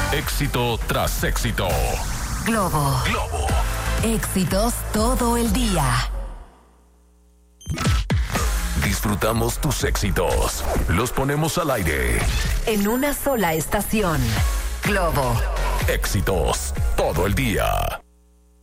Éxito tras éxito. Globo. Éxitos todo el día. Disfrutamos tus éxitos. Los ponemos al aire. En una sola estación. Globo. Éxitos todo el día.